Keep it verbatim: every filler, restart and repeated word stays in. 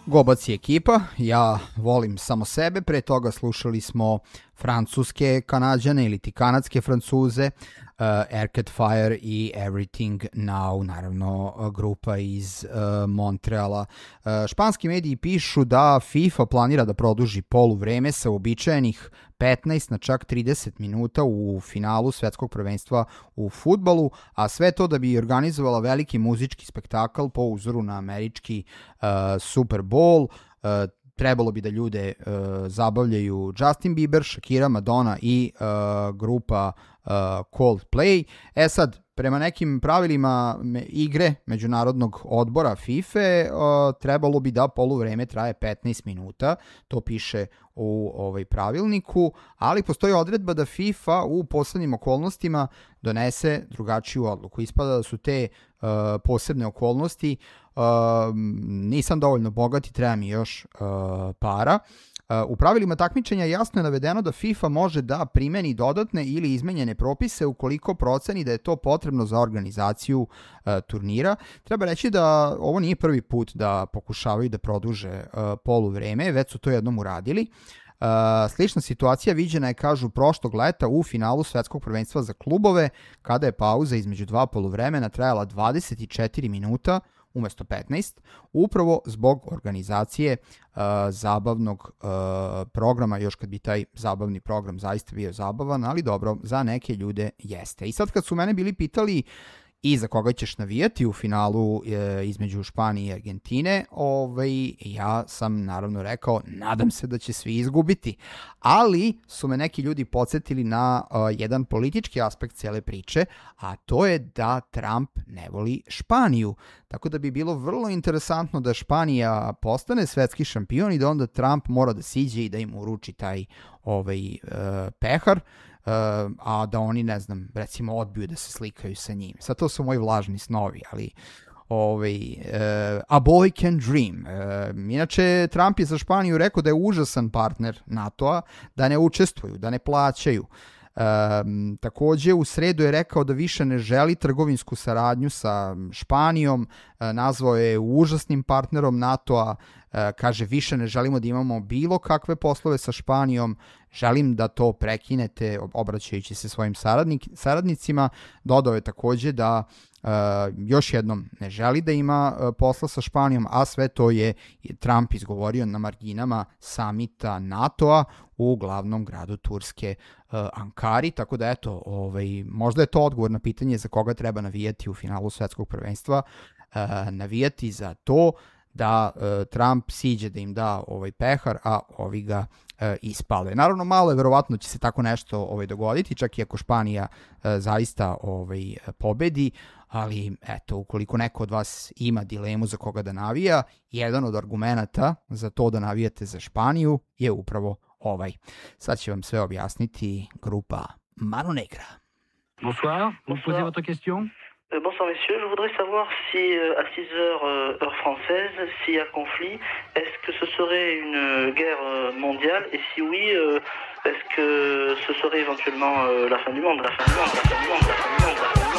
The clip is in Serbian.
Gobac je ekipa, ja volim samo sebe, pre toga slušali smo francuske Kanađane ili ti kanadske Francuze, uh, Arcade Fire i Everything Now, naravno grupa iz uh, Montreala. Uh, španski mediji pišu da FIFA planira da produži poluvreme sa uobičajenih petnaest na čak trideset minuta u finalu svetskog prvenstva u fudbalu, a sve to da bi organizovala veliki muzički spektakl po uzoru na američki uh, Super Bowl. Uh, trebalo bi da ljude uh, zabavljaju Justin Bieber, Shakira, Madonna i uh, grupa uh, Coldplay. E sad, prema nekim pravilima me, igre Međunarodnog odbora FIFA uh, trebalo bi da poluvreme traje petnaest minuta, to piše u ovaj pravilniku, ali postoji odredba da FIFA u posebnim okolnostima donese drugačiju odluku. Ispada da su te uh, posebne okolnosti uh, nisam dovoljno bogat i treba mi još uh, para. U pravilima takmičenja jasno je navedeno da FIFA može da primeni dodatne ili izmenjene propise ukoliko proceni da je to potrebno za organizaciju uh, turnira. Treba reći da ovo nije prvi put da pokušavaju da produže uh, poluvreme, već su to jednom uradili. Uh, slična situacija viđena je, kažu, prošlog leta u finalu svetskog prvenstva za klubove, kada je pauza između dva poluvremena trajala dvadeset četiri minuta umesto petnaest, upravo zbog organizacije uh, zabavnog uh, programa, još kad bi taj zabavni program zaista bio zabavan, ali dobro, za neke ljude jeste. I sad kad su mene bili pitali i za koga ćeš navijati u finalu e, između Španije i Argentine, ovaj, ja sam naravno rekao, nadam se da će svi izgubiti. Ali su me neki ljudi podsjetili na uh, jedan politički aspekt cijele priče, a to je da Trump ne voli Španiju. Tako da bi bilo vrlo interesantno da Španija postane svetski šampion i da onda Trump mora da siđe i da im uruči taj ovaj, uh, pehar. Uh, a da oni, ne znam, recimo odbiju da se slikaju sa njim. Sad to su moji vlažni snovi, ali ovaj, uh, a boy can dream. Uh, inače, Trump je za Španiju rekao da je užasan partner NATO-a, da ne učestvuju, da ne plaćaju. Um, takođe u sredu je rekao da više ne želi trgovinsku saradnju sa Španijom, uh, nazvao je užasnim partnerom NATO-a, uh, kaže više ne želimo da imamo bilo kakve poslove sa Španijom, želim da to prekinete, obraćajući se svojim saradnik, saradnicima. Dodao je takođe da uh, još jednom ne želi da ima uh, posla sa Španijom, a sve to je Trump izgovorio na marginama samita NATO-a u glavnom gradu Turske, uh, Ankari, tako da eto, ovaj, možda je to odgovor na pitanje za koga treba navijati u finalu svetskog prvenstva, uh, navijati za to da uh, Trump siđe da im da ovaj pehar, a ovi ga uh, ispale. Naravno, malo je verovatno će se tako nešto ovaj, dogoditi, čak i ako Španija uh, zaista ovaj, pobedi, ali eto, ukoliko neko od vas ima dilemu za koga da navija, jedan od argumenata za to da navijate za Španiju je upravo ovaj. Sad će vam sve objasniti grupa Mano Negra. Bonsoir, vous posez votre question? Euh, bonsoir messieurs, je voudrais savoir si euh, à six heures euh, heure française, s'il y a conflit, est-ce que ce serait une euh, guerre euh, mondiale et si oui, euh, est-ce que ce serait éventuellement euh, la fin du monde, la fin du monde, la fin du monde, la fin du monde, la fin du monde.